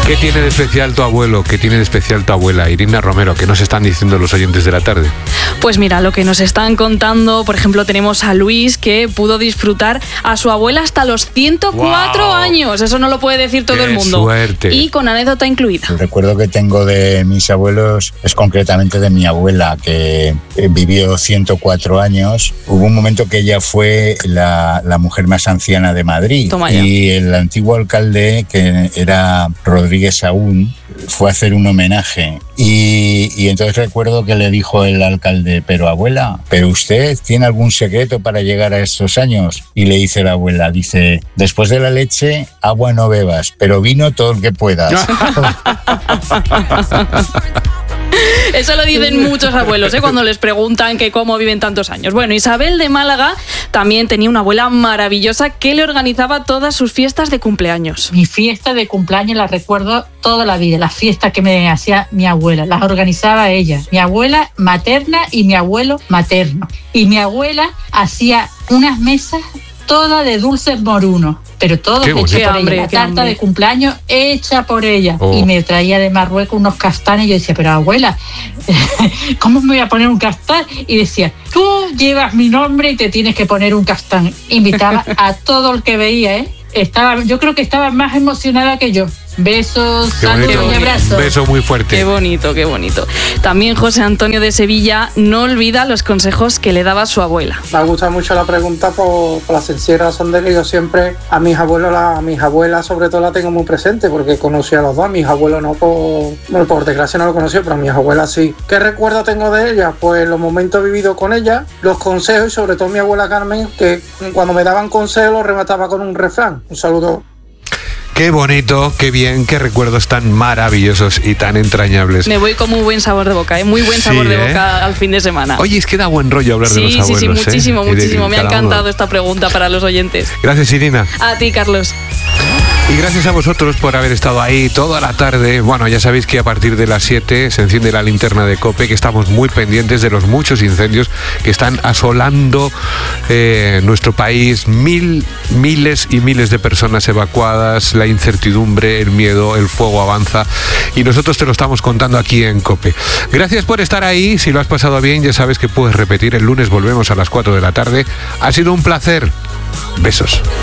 ¿Qué tiene de especial tu abuelo? ¿Qué tiene de especial tu abuela? Irina Romero, ¿qué nos están diciendo los oyentes de la tarde? Pues mira, lo que nos están contando, por ejemplo, tenemos a Luis, que pudo disfrutar a su abuela hasta los 104 ¡Wow! años. Eso no lo puede decir todo el mundo. Suerte. Y con anécdota incluida. El recuerdo que tengo de mis abuelos es concretamente de mi abuela, que vivió 104 años. Hubo un momento que ella fue la mujer más anciana de Madrid. Toma ya. Y el antiguo alcalde, que era Rodríguez Saúl, fue a hacer un homenaje. Y entonces recuerdo que le dijo el alcalde: pero abuela, ¿pero usted tiene algún secreto para llegar a estos años? Y le dice la abuela, dice: después de la leche, agua no bebas, pero vino todo el que puedas. Eso lo dicen muchos abuelos, cuando les preguntan que cómo viven tantos años. Bueno, Isabel de Málaga también tenía una abuela maravillosa que le organizaba todas sus fiestas de cumpleaños. Mi fiesta de cumpleaños la recuerdo toda la vida. Las fiestas que me hacía mi abuela, las organizaba ella. Mi abuela materna y mi abuelo materno. Y mi abuela hacía unas mesas todas de dulces morunos, pero todo hecho por ella. La tarta de cumpleaños hecha por ella. Y me traía de Marruecos unos castanes. Y yo decía: pero abuela, ¿cómo me voy a poner un castán? Y decía: tú llevas mi nombre y te tienes que poner un castán. Invitaba a todo el que veía, yo creo que estaba más emocionada que yo. Besos, saludos y abrazos. Un beso muy fuerte. Qué bonito, qué bonito. También José Antonio de Sevilla no olvida los consejos que le daba su abuela. Me gusta mucho la pregunta por la sencilla razón de que yo siempre a mis abuelas sobre todo la tengo muy presente, porque conocí a los dos. A mis abuelos no, por desgracia no lo conocí, pero a mis abuelas sí. ¿Qué recuerdo tengo de ellas? Pues los momentos vividos con ellas, los consejos, y sobre todo mi abuela Carmen, que cuando me daban consejos los remataba con un refrán. Un saludo. Qué bonito, qué bien, qué recuerdos tan maravillosos y tan entrañables. Me voy con muy buen sabor de boca, muy buen sabor de boca al fin de semana. Oye, es que da buen rollo hablar de los abuelos. Sí, muchísimo, muchísimo. Me ha encantado esta pregunta para los oyentes. Gracias, Irina. A ti, Carlos. Y gracias a vosotros por haber estado ahí toda la tarde. Bueno, ya sabéis que a partir de las 7 se enciende la linterna de COPE, que estamos muy pendientes de los muchos incendios que están asolando nuestro país. Miles y miles de personas evacuadas, la incertidumbre, el miedo, el fuego avanza. Y nosotros te lo estamos contando aquí en COPE. Gracias por estar ahí. Si lo has pasado bien, ya sabes que puedes repetir. El lunes volvemos a las 4 de la tarde. Ha sido un placer. Besos.